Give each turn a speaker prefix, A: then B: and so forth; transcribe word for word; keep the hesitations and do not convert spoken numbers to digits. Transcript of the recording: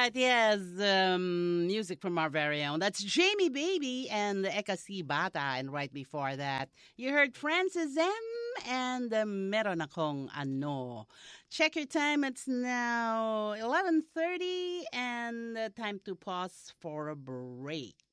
A: right, yes. Um, music from our very own. That's Jamie Baby and Eka C. Bata. And right before that, you heard Francis M. and uh, Meron Akong Ano. Check your time. It's now eleven thirty and uh, time to pause for a break.